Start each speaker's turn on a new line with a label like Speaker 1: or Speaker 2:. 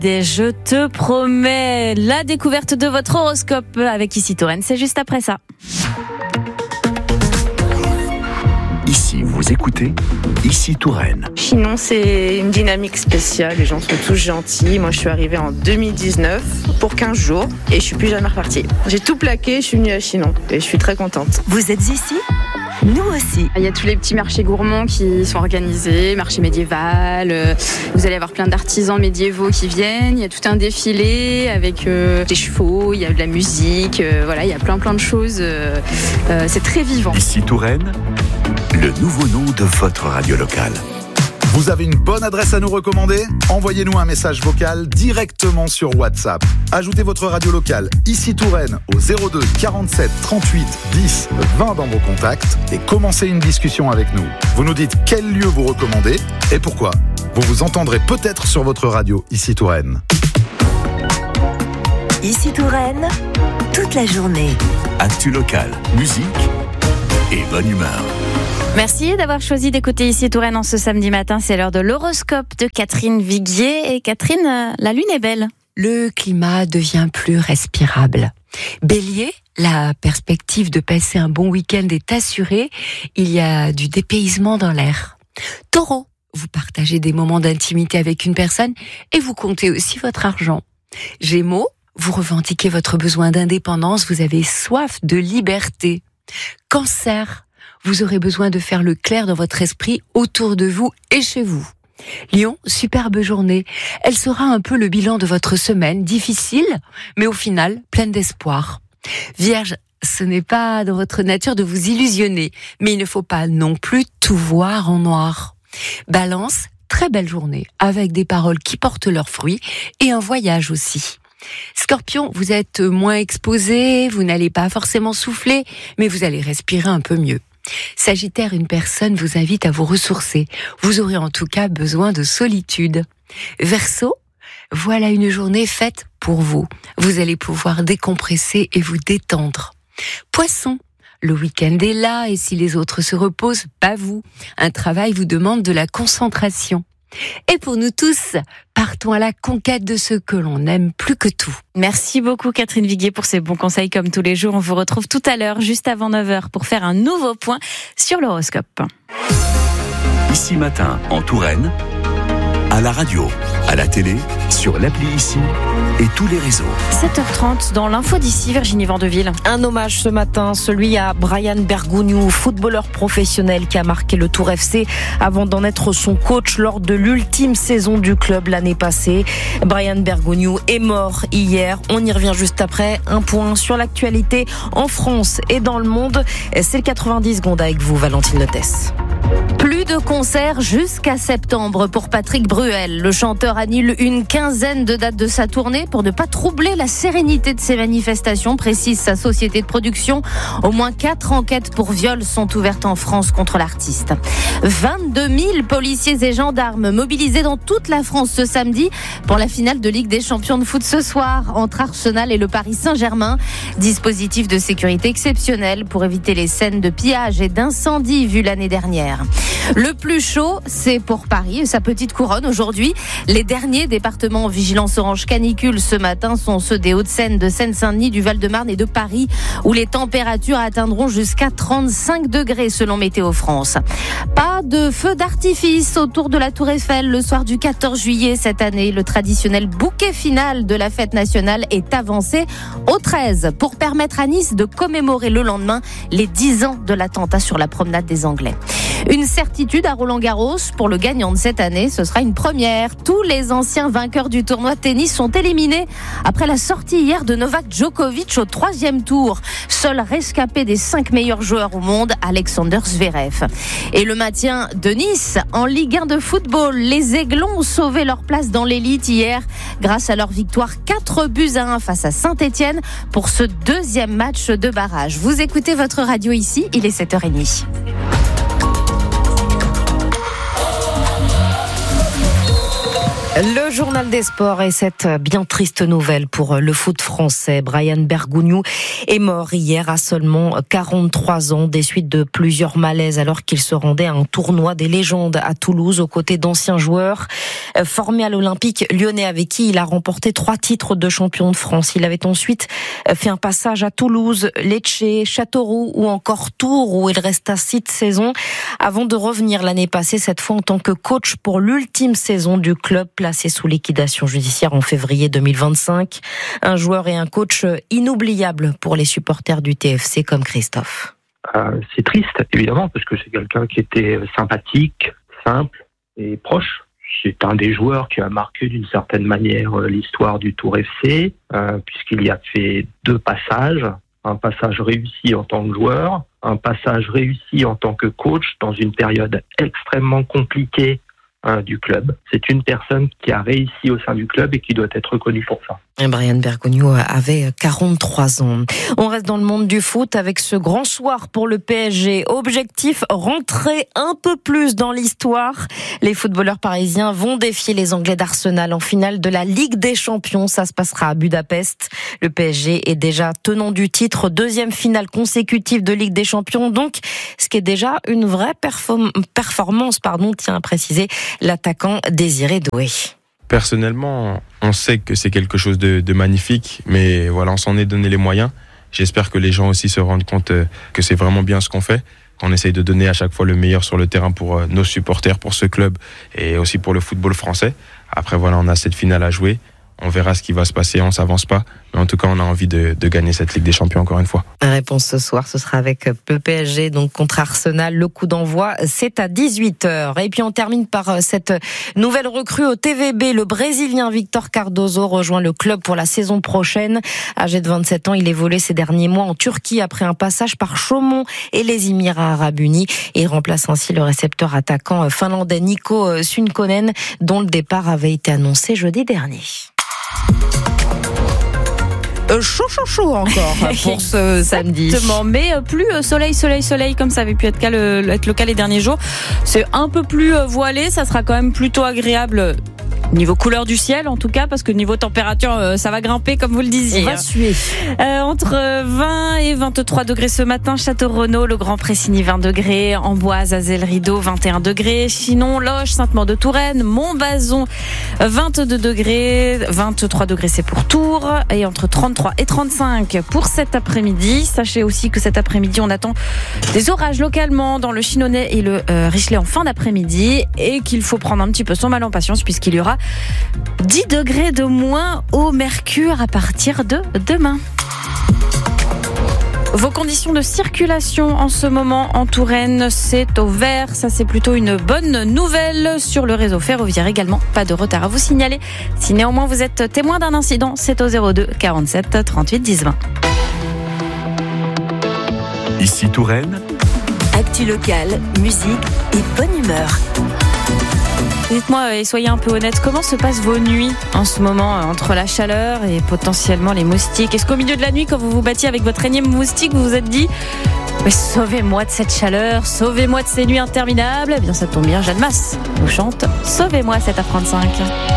Speaker 1: Et je te promets la découverte de votre horoscope avec Ici Touraine, c'est juste après ça.
Speaker 2: Ici, vous écoutez Ici Touraine.
Speaker 3: Chinon, c'est une dynamique spéciale. Les gens sont tous gentils. Moi, je suis arrivée en 2019 pour 15 jours et je suis plus jamais repartie. J'ai tout plaqué, je suis venue à Chinon et je suis très contente.
Speaker 4: Vous êtes ici ? Nous aussi.
Speaker 5: Il y a tous les petits marchés gourmands qui sont organisés, marché médiéval. Vous allez avoir plein d'artisans médiévaux qui viennent. Il y a tout un défilé avec des chevaux, il y a de la musique. Voilà, il y a plein de choses. C'est très vivant.
Speaker 2: Ici Touraine, le nouveau nom de votre radio locale.
Speaker 6: Vous avez une bonne adresse à nous recommander ? Envoyez-nous un message vocal directement sur WhatsApp. Ajoutez votre radio locale Ici Touraine au 02 47 38 10 20 dans vos contacts et commencez une discussion avec nous. Vous nous dites quel lieu vous recommandez et pourquoi. Vous vous entendrez peut-être sur votre radio Ici Touraine.
Speaker 4: Ici Touraine, toute la journée.
Speaker 2: Actu locale, musique et bonne humeur.
Speaker 1: Merci d'avoir choisi d'écouter Ici Touraine en ce samedi matin. C'est l'heure de l'horoscope de Catherine Viguier. Et Catherine, la lune est belle.
Speaker 7: Le climat devient plus respirable. Bélier, la perspective de passer un bon week-end est assurée. Il y a du dépaysement dans l'air. Taureau, vous partagez des moments d'intimité avec une personne et vous comptez aussi votre argent. Gémeaux, vous revendiquez votre besoin d'indépendance, vous avez soif de liberté. Cancer, vous aurez besoin de faire le clair dans votre esprit autour de vous et chez vous. Lion, superbe journée. Elle sera un peu le bilan de votre semaine, difficile, mais au final, pleine d'espoir. Vierge, ce n'est pas dans votre nature de vous illusionner, mais il ne faut pas non plus tout voir en noir. Balance, très belle journée, avec des paroles qui portent leurs fruits et un voyage aussi. Scorpion, vous êtes moins exposé, vous n'allez pas forcément souffler, mais vous allez respirer un peu mieux. Sagittaire, une personne vous invite à vous ressourcer. Vous aurez en tout cas besoin de solitude. Verseau, voilà une journée faite pour vous. Vous allez pouvoir décompresser et vous détendre. Poisson, le week-end est là et si les autres se reposent, pas vous. Un travail vous demande de la concentration. Et pour nous tous, partons à la conquête de ce que l'on aime plus que tout.
Speaker 1: Merci beaucoup Catherine Viguier pour ces bons conseils comme tous les jours. On vous retrouve tout à l'heure, juste avant 9h, pour faire un nouveau point sur l'horoscope.
Speaker 2: Ici matin, en Touraine, à la radio, à la télé, sur l'appli Ici et tous les réseaux.
Speaker 1: 7h30 dans l'info d'ici, Virginie Vandeville.
Speaker 8: Un hommage ce matin, celui à Brian Bergogneau, footballeur professionnel qui a marqué le Tour FC avant d'en être son coach lors de l'ultime saison du club l'année passée. Brian Bergogneau est mort hier. On y revient juste après. Un point sur l'actualité en France et dans le monde. C'est le 90 secondes avec vous, Valentine Notès.
Speaker 9: Plus de concerts jusqu'à septembre pour Patrick Bruel. Le chanteur annule une quinzaine de dates de sa tournée pour ne pas troubler la sérénité de ses manifestations, précise sa société de production. Au moins 4 enquêtes pour viol sont ouvertes en France contre l'artiste. 22 000 policiers et gendarmes mobilisés dans toute la France ce samedi pour la finale de Ligue des Champions de foot ce soir entre Arsenal et le Paris Saint-Germain. Dispositif de sécurité exceptionnel pour éviter les scènes de pillage et d'incendie vues l'année dernière. Le plus chaud, c'est pour Paris et sa petite couronne aujourd'hui. Les derniers départements en vigilance orange canicule ce matin sont ceux des Hauts-de-Seine, de Seine-Saint-Denis, du Val-de-Marne et de Paris, où les températures atteindront jusqu'à 35 degrés selon Météo France. Pas de feu d'artifice autour de la Tour Eiffel le soir du 14 juillet cette année. Le traditionnel bouquet final de la fête nationale est avancé au 13 pour permettre à Nice de commémorer le lendemain les 10 ans de l'attentat sur la promenade des Anglais. Une certitude à Roland-Garros pour le gagnant de cette année, ce sera une première. Tous les anciens vainqueurs du tournoi de tennis sont éliminés après la sortie hier de Novak Djokovic au 3e tour. Seul rescapé des 5 meilleurs joueurs au monde, Alexander Zverev. Et le maintien de Nice en Ligue 1 de football. Les Aiglons ont sauvé leur place dans l'élite hier grâce à leur victoire 4-1 face à Saint-Etienne pour ce 2e match de barrage. Vous écoutez votre radio ici, il est 7h30.
Speaker 8: Le journal des sports et cette bien triste nouvelle pour le foot français. Brian Bergogneau est mort hier à seulement 43 ans des suites de plusieurs malaises alors qu'il se rendait à un tournoi des légendes à Toulouse aux côtés d'anciens joueurs formés à l'Olympique lyonnais avec qui il a remporté 3 titres de champion de France. Il avait ensuite fait un passage à Toulouse, Lecce, Châteauroux ou encore Tours où il resta 6 saisons avant de revenir l'année passée, cette fois en tant que coach pour l'ultime saison du club placé sous liquidation judiciaire en février 2025. Un joueur et un coach inoubliables pour les supporters du TFC comme Christophe.
Speaker 10: C'est triste, évidemment, parce que c'est quelqu'un qui était sympathique, simple et proche. C'est un des joueurs qui a marqué d'une certaine manière l'histoire du Tour FC, puisqu'il y a fait 2 passages. Un passage réussi en tant que joueur, un passage réussi en tant que coach dans une période extrêmement compliquée du club. C'est une personne qui a réussi au sein du club et qui doit être reconnue pour ça.
Speaker 8: Et Brian Bergogneau avait 43 ans. On reste dans le monde du foot avec ce grand soir pour le PSG. Objectif, rentrer un peu plus dans l'histoire. Les footballeurs parisiens vont défier les Anglais d'Arsenal en finale de la Ligue des Champions. Ça se passera à Budapest. Le PSG est déjà tenant du titre, 2e finale consécutive de Ligue des Champions. Donc, ce qui est déjà une vraie performance, tient à préciser l'attaquant Désiré Doué.
Speaker 11: Personnellement, on sait que c'est quelque chose de magnifique, mais voilà, on s'en est donné les moyens. J'espère que les gens aussi se rendent compte que c'est vraiment bien ce qu'on fait, qu'on essaye de donner à chaque fois le meilleur sur le terrain pour nos supporters, pour ce club et aussi pour le football français. Après, voilà, on a cette finale à jouer. On verra ce qui va se passer, on s'avance pas. Mais en tout cas, on a envie de gagner cette Ligue des Champions encore une fois.
Speaker 8: La réponse ce soir, ce sera avec le PSG, donc contre Arsenal. Le coup d'envoi, c'est à 18h. Et puis on termine par cette nouvelle recrue au TVB. Le Brésilien Victor Cardoso rejoint le club pour la saison prochaine. Âgé de 27 ans, il évoluait ces derniers mois en Turquie après un passage par Chaumont et les Émirats Arabes Unis. Et il remplace ainsi le récepteur attaquant finlandais Nico Sunkkonen, dont le départ avait été annoncé jeudi dernier. Chaud encore pour ce samedi.
Speaker 1: Exactement, mais plus soleil comme ça avait pu être le cas les derniers jours. C'est un peu plus voilé, ça sera quand même plutôt agréable. Niveau couleur du ciel, en tout cas, parce que niveau température, ça va grimper, comme vous le disiez.
Speaker 8: On va suer.
Speaker 1: Entre 20 et 23 degrés ce matin, Château-Renaud, le Grand Pressigny 20 degrés, Amboise, Azay-le-Rideau 21 degrés, Chinon, Loches, Saint-Maur-de-Touraine, Montbazon 22 degrés, 23 degrés c'est pour Tours, et entre 33 et 35 pour cet après-midi. Sachez aussi que cet après-midi, on attend des orages localement dans le Chinonnais et le Richelais en fin d'après-midi, et qu'il faut prendre un petit peu son mal en patience, puisqu'il y aura 10 degrés de moins au mercure à partir de demain. Vos conditions de circulation en ce moment en Touraine, c'est au vert. Ça, c'est plutôt une bonne nouvelle. Sur le réseau ferroviaire également, pas de retard à vous signaler. Si néanmoins vous êtes témoin d'un incident, c'est au 02 47 38 10 20.
Speaker 2: Ici Touraine.
Speaker 4: Actu locale, musique et bonne humeur.
Speaker 1: Dites-moi, et soyez un peu honnête, comment se passent vos nuits en ce moment entre la chaleur et potentiellement les moustiques? Est-ce qu'au milieu de la nuit, quand vous vous battiez avec votre énième moustique, vous vous êtes dit « Mais sauvez-moi de cette chaleur, sauvez-moi de ces nuits interminables ?» Eh bien, ça tombe bien, Jeanne Masse vous chante « Sauvez-moi 7h35 ».